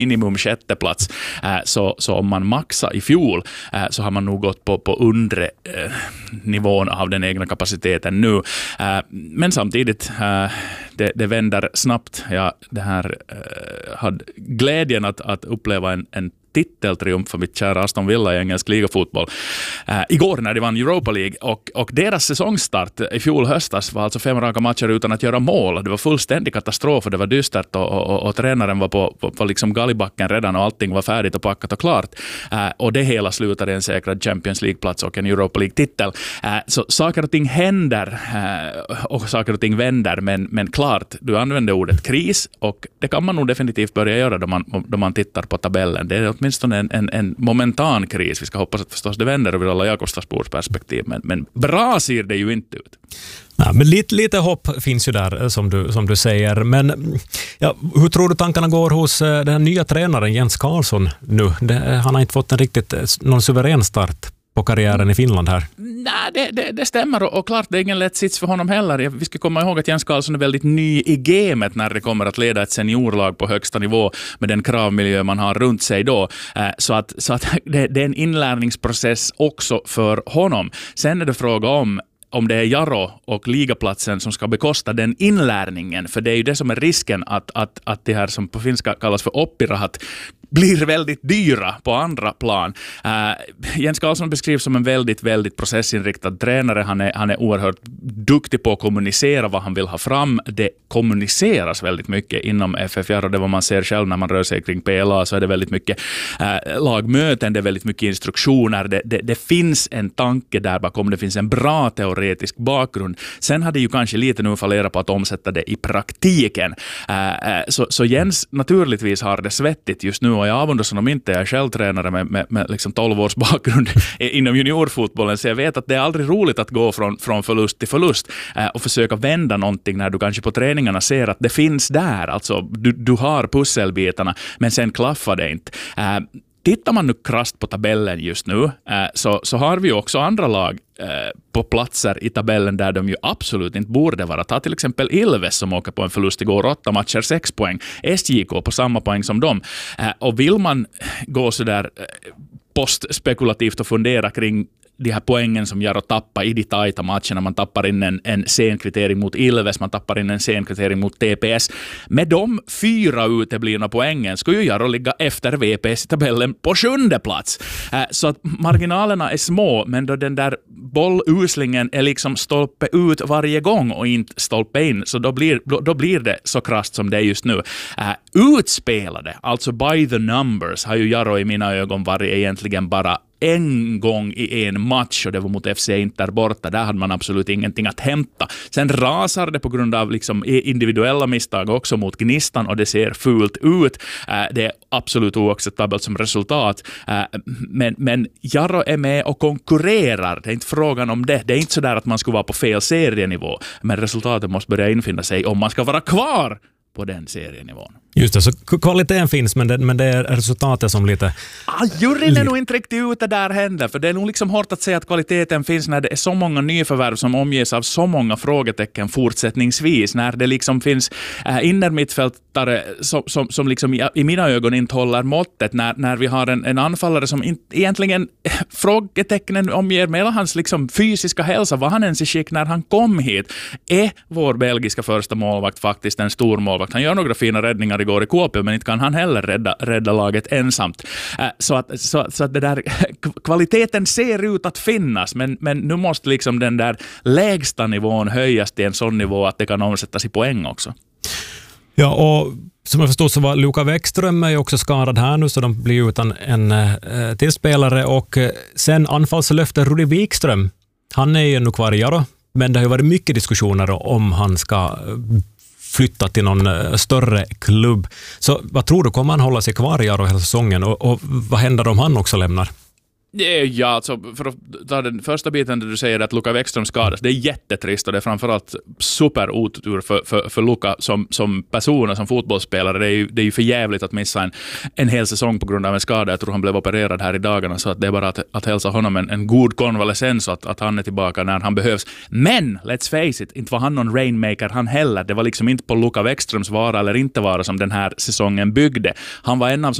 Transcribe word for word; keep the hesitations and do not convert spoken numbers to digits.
minimum sjätte plats. Uh, så, så om man maxar i fjol uh, så har man nog gått på, på undre uh, nivån av den egna kapaciteten nu. Uh, men samtidigt, uh, det, det vänder snabbt. Ja, det här uh, hade glädjen att, att uppleva en, en titeltriumf för mitt kära Aston Villa i engelsk ligafotboll. Uh, igår när de vann Europa League och, och deras säsongstart i fjol höstas var alltså fem raka matcher utan att göra mål. Det var fullständig katastrof och det var dystert och, och, och, och tränaren var på, på, på liksom gallibacken redan och allting var färdigt och packat och klart. Uh, och det hela slutade en säkrad Champions League-plats och en Europa League-titel. Uh, så saker och ting händer uh, och saker och ting vänder, men, men klart, du använder ordet kris och det kan man nog definitivt börja göra då man, då man tittar på tabellen. Det är åtminstone en, en, en momentan kris. Vi ska hoppas att förstås det vänder över alla Jakobstadsbors perspektiv, men, men bra ser det ju inte ut. Ja, men lite, lite hopp finns ju där som du, som du säger. Men ja, hur tror du tankarna går hos den här nya tränaren Jens Karlsson nu? Det, han har inte fått en riktigt någon suverän start på karriären i Finland här. Nej, det, det, det stämmer och, och klart det är ingen lätt sits för honom heller. Vi ska komma ihåg att Jens Karlsson är väldigt ny i gamet när det kommer att leda ett seniorlag på högsta nivå med den kravmiljö man har runt sig då. Så att, så att det, det är en inlärningsprocess också för honom. Sen är det fråga om om det är Jaro och ligaplatsen som ska bekosta den inlärningen, för det är ju det som är risken att, att, att det här som på finska kallas för oppirahat blir väldigt dyra på andra plan. Uh, Jens Karlsson beskrivs som en väldigt, väldigt processinriktad tränare. Han är, han är oerhört duktig på att kommunicera vad han vill ha fram. Det kommuniceras väldigt mycket inom F F R och det vad man ser själv när man rör sig kring P L A, så är det väldigt mycket uh, lagmöten, det är väldigt mycket instruktioner. Det, det, det finns en tanke där bakom, det finns en bra teoretisk bakgrund. Sen hade ju kanske lite nu fallerat på att omsätta det i praktiken. Uh, uh, så, så Jens naturligtvis har det svettigt just nu. Och jag avundas som inte är självtränare med, med, med liksom tolv års bakgrund inom juniorfotbollen, så jag vet att det är aldrig roligt att gå från, från förlust till förlust eh, och försöka vända någonting när du kanske på träningarna ser att det finns där, alltså du, du har pusselbitarna men sen klaffar det inte. Eh, Tittar man nu krasst på tabellen just nu eh, så, så har vi också andra lag eh, på platser i tabellen där de ju absolut inte borde vara. Ta till exempel Ilves som åker på en förlust igår, åtta matcher, sex poäng. S J K på samma poäng som dem. Eh, och vill man gå så där eh, postspekulativt och fundera kring de här poängen som Jaro tappar i de tajta matcherna. Man tappar in en, en sen kvittering mot Ilves, man tappar in en sen kvittering mot T P S. Med de fyra uteblivna poängen skulle ju Jaro ligga efter V P S i tabellen på sjunde plats. Eh, så att marginalerna är små, men då den där bolluslingen är liksom stolpe ut varje gång och inte stolpe in, så då blir, då, då blir det så krasst som det är just nu. Eh, utspelade, alltså by the numbers, har ju Jaro i mina ögon varit egentligen bara en gång i en match och det var mot F C Inter borta. Där hade man absolut ingenting att hämta. Sen rasar det på grund av liksom individuella misstag också mot Gnistan och det ser fult ut. Det är absolut oacceptabelt som resultat. Men, men Jaro är med och konkurrerar. Det är inte frågan om det. Det är inte så där att man skulle vara på fel serienivå. Men resultatet måste börja infinna sig om man ska vara kvar på den serienivån. Just det, så kvaliteten finns, men det, men det är resultatet som lite... Ah, juryn är nog inte riktigt ute där händer, för det är nog liksom hårt att säga att kvaliteten finns när det är så många nyförvärv som omges av så många frågetecken fortsättningsvis, när det liksom finns äh, innermittfältare som, som, som liksom i, i mina ögon inte håller måttet, när, när vi har en, en anfallare som inte, egentligen äh, frågetecknen omger med hans liksom fysiska hälsa, var han ens i skick när han kom hit. Är vår belgiska första målvakt faktiskt en stor målvakt? Han gör några fina räddningar igår i K P, men inte kan han heller rädda, rädda laget ensamt. Äh, så, att, så, så att det där kvaliteten ser ut att finnas, men, men nu måste liksom den där lägsta nivån höjas till en sån nivå att det kan omsättas i poäng också. Ja, och som jag förstår så var Luka Bäckström är också skadad här nu, så de blir utan en äh, till spelare, och äh, sen anfallslöfte Rudi Wikström, han är ju nu kvar i Jaro, men det har ju varit mycket diskussioner om han ska flytta till någon större klubb. Så vad tror du, kommer han hålla sig kvar i Jaro hela säsongen, och, och vad händer om han också lämnar? Ja, alltså, för att ta den första biten där du säger att Luka Bäckström skadas, det är jättetrist och det är framförallt superotur för, för, för Luka som, som person och som fotbollsspelare. Det är ju, det är ju för jävligt att missa en, en hel säsong på grund av en skada. Jag tror han blev opererad här i dagarna, så att det är bara att, att hälsa honom en, en god konvalescens och att, att han är tillbaka när han behövs. Men, let's face it, inte var han någon rainmaker han heller. Det var liksom inte på Luka Bäckströms vara eller inte vara som den här säsongen byggde. Han var en av